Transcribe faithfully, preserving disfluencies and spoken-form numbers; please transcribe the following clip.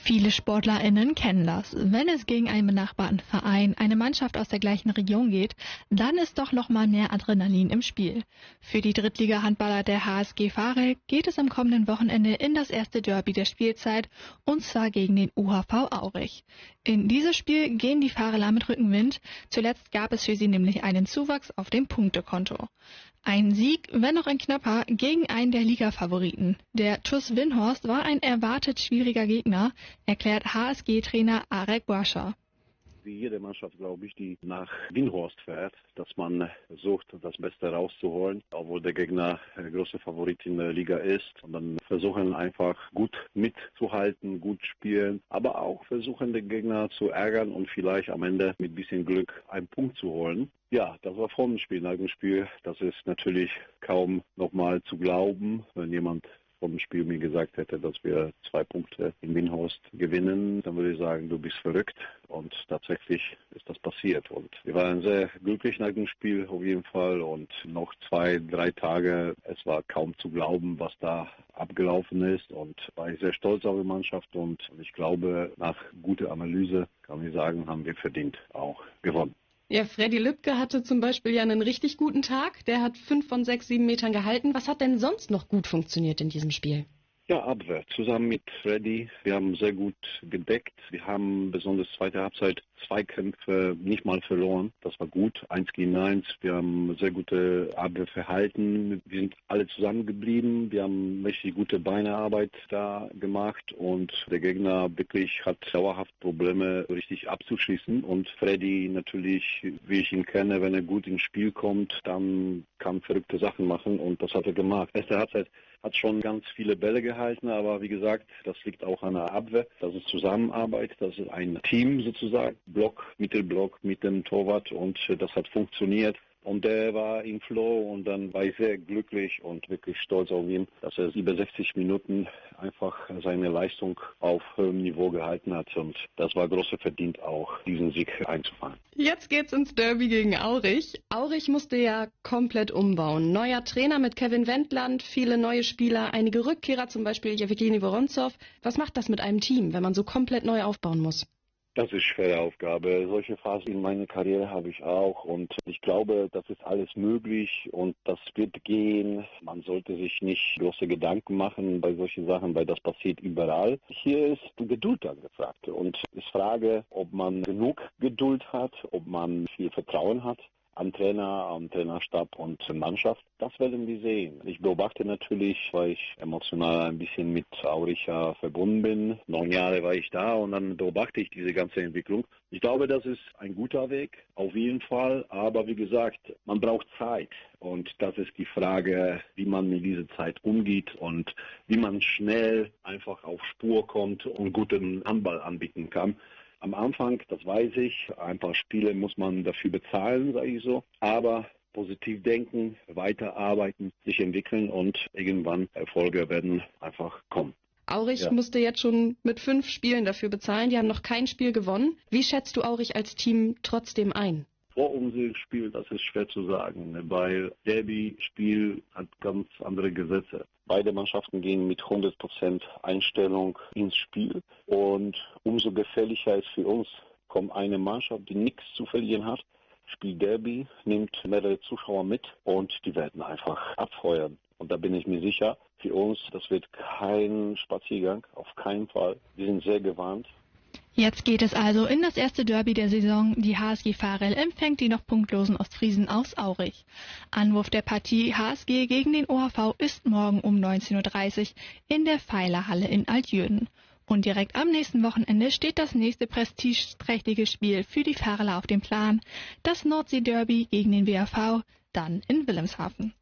Viele SportlerInnen kennen das. Wenn es gegen einen benachbarten Verein, eine Mannschaft aus der gleichen Region geht, dann ist doch noch mal mehr Adrenalin im Spiel. Für die Drittliga-Handballer der H S G Varel geht es am kommenden Wochenende in das erste Derby der Spielzeit, und zwar gegen den U H V Aurich. In dieses Spiel gehen die Vareler mit Rückenwind. Zuletzt gab es für sie nämlich einen Zuwachs auf dem Punktekonto. Ein Sieg, wenn auch ein knapper, gegen einen der Liga-Favoriten. Der T U S Windhorst war ein erwartet schwieriger Gegner, erklärt H S G-Trainer Arek Borscher. Wie jede Mannschaft, glaube ich, die nach Windhorst fährt, dass man versucht, das Beste rauszuholen, obwohl der Gegner der große Favorit in der Liga ist. Und dann versuchen einfach gut mitzuhalten, gut spielen, aber auch versuchen, den Gegner zu ärgern und vielleicht am Ende mit ein bisschen Glück einen Punkt zu holen. Ja, das war vor dem Spiel. Nach dem Spiel, das ist natürlich kaum nochmal zu glauben, wenn jemand vor dem Spiel mir gesagt hätte, dass wir zwei Punkte in Windhorst gewinnen, dann würde ich sagen, du bist verrückt. Und tatsächlich ist das passiert. Und wir waren sehr glücklich nach dem Spiel auf jeden Fall. Und noch zwei, drei Tage, es war kaum zu glauben, was da abgelaufen ist. Und war ich sehr stolz auf die Mannschaft. Und ich glaube, nach guter Analyse kann ich sagen, haben wir verdient auch gewonnen. Ja, Freddy Lübke hatte zum Beispiel ja einen richtig guten Tag. Der hat fünf von sechs, sieben Metern gehalten. Was hat denn sonst noch gut funktioniert in diesem Spiel? Ja, Abwehr. Zusammen mit Freddy. Wir haben sehr gut gedeckt. Wir haben besonders zweite Halbzeit Zweikämpfe nicht mal verloren. Das war gut. Eins gegen eins. Wir haben sehr gute Abwehrverhalten. Wir sind alle zusammengeblieben. Wir haben richtig gute Beinearbeit da gemacht. Und der Gegner wirklich hat dauerhaft Probleme, richtig abzuschießen. Und Freddy natürlich, wie ich ihn kenne, wenn er gut ins Spiel kommt, dann kann verrückte Sachen machen. Und das hat er gemacht. Erste Halbzeit hat schon ganz viele Bälle gehalten, aber wie gesagt, das liegt auch an der Abwehr. Das ist Zusammenarbeit, das ist ein Team sozusagen, Block, Mittelblock mit dem Torwart, und das hat funktioniert. Und der war im Flow, und dann war ich sehr glücklich und wirklich stolz auf ihn, dass er über sechzig Minuten einfach seine Leistung auf hohem Niveau gehalten hat. Und das war großer Verdienst auch, diesen Sieg einzufahren. Jetzt geht's ins Derby gegen Aurich. Aurich musste ja komplett umbauen. Neuer Trainer mit Kevin Wendland, viele neue Spieler, einige Rückkehrer, zum Beispiel Jewgeni Woronzow. Was macht das mit einem Team, wenn man so komplett neu aufbauen muss? Das ist eine schwere Aufgabe. Solche Phasen in meiner Karriere habe ich auch, und ich glaube, das ist alles möglich und das wird gehen. Man sollte sich nicht große Gedanken machen bei solchen Sachen, weil das passiert überall. Hier ist Geduld angefragt, und ich frage, ob man genug Geduld hat, ob man viel Vertrauen hat an Trainer, am Trainerstab und Mannschaft. Das werden wir sehen. Ich beobachte natürlich, weil ich emotional ein bisschen mit Aurich verbunden bin. Neun Jahre war ich da, und dann beobachte ich diese ganze Entwicklung. Ich glaube, das ist ein guter Weg, auf jeden Fall. Aber wie gesagt, man braucht Zeit. Und das ist die Frage, wie man mit dieser Zeit umgeht und wie man schnell einfach auf Spur kommt und guten Handball anbieten kann. Am Anfang, das weiß ich, ein paar Spiele muss man dafür bezahlen, sage ich so. Aber positiv denken, weiterarbeiten, sich entwickeln, und irgendwann Erfolge werden einfach kommen. Aurich ja. musste jetzt schon mit fünf Spielen dafür bezahlen. Die haben noch kein Spiel gewonnen. Wie schätzt du Aurich als Team trotzdem ein? Vor unserem Spiel, das ist schwer zu sagen, weil Derby-Spiel hat ganz andere Gesetze. Beide Mannschaften gehen mit hundert Prozent Einstellung ins Spiel, und umso gefährlicher ist für uns, kommt eine Mannschaft, die nichts zu verlieren hat, spielt Derby, nimmt mehrere Zuschauer mit, und die werden einfach abfeuern. Und da bin ich mir sicher, für uns, das wird kein Spaziergang, auf keinen Fall. Wir sind sehr gewarnt. Jetzt geht es also in das erste Derby der Saison. Die H S G Varel empfängt die noch punktlosen Ostfriesen aus Aurich. Anwurf der Partie H S G gegen den O H V ist morgen um neunzehn Uhr dreißig in der Pfeilerhalle in Altjürden. Und direkt am nächsten Wochenende steht das nächste prestigeträchtige Spiel für die Vareler auf dem Plan, das Nordsee-Derby gegen den W A V, dann in Wilhelmshaven.